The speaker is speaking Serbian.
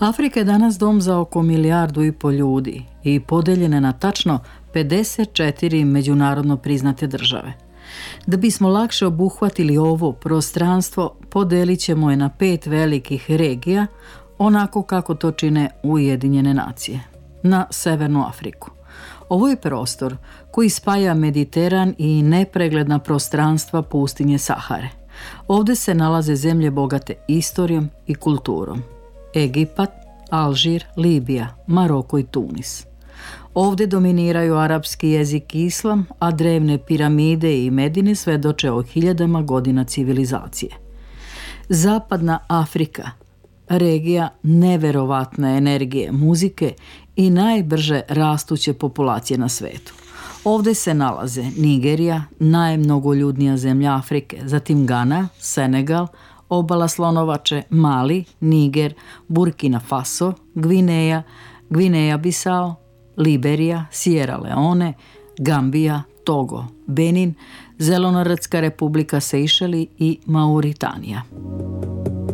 Afrika je danas dom za oko 1,5 milijardu ljudi i podeljena na tačno 54 međunarodno priznate države. Da bismo lakše obuhvatili ovo prostranstvo, podelit ćemo je na 5 velikih regija, onako kako to čine Ujedinjene nacije. Na Severnu Afriku. Ovo je prostor koji spaja Mediteran i nepregledna prostranstva pustinje Sahare. Ovdje se nalaze zemlje bogate istorijom i kulturom. Egipat, Alžir, Libija, Maroko i Tunis. Ovdje dominiraju arapski jezik i islam, a drevne piramide i Medine svedoče o 1000 godina civilizacije. Zapadna Afrika, regija neverovatne energije, muzike i najbrže rastuće populacije na svetu. Ovdje se nalaze Nigerija, najmnogoljudnija zemlja Afrike, zatim Gana, Senegal, obala Slonovače, Mali, Niger, Burkina Faso, Gvineja, Gvineja-Bisao, Liberija, Sierra Leone, Gambija, Togo, Benin, Zelenorodska republika Sejšeli i Mauritanija.